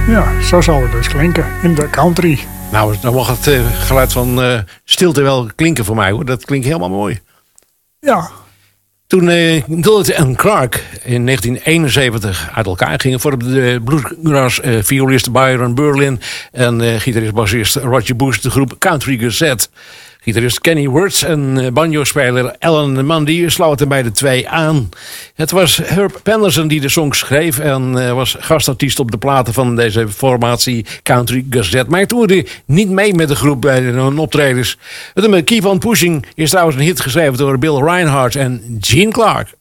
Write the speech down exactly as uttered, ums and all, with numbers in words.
Ja, zo zal het dus klinken in de country. Nou, dan mag het uh, geluid van uh, stilte wel klinken voor mij, hoor. Dat klinkt helemaal mooi. Ja. Toen uh, Doolittle en Clark in negentien eenenzeventig uit elkaar gingen, vormden de bluegrass uh, violist Byron Berlin en uh, gitarist-bassist Roger Bush de groep Country Gazette. Gitarist Kenny Wirtz en banjo-speler Alan Mundy sloten bij de twee aan. Het was Herb Penderson die de song schreef en uh, was gastartiest op de platen van deze formatie Country Gazette. Maar hij toerde niet mee met de groep bij hun optredens. Het nummer Keep on Pushing is trouwens een hit geschreven door Bill Reinhardt en Gene Clark.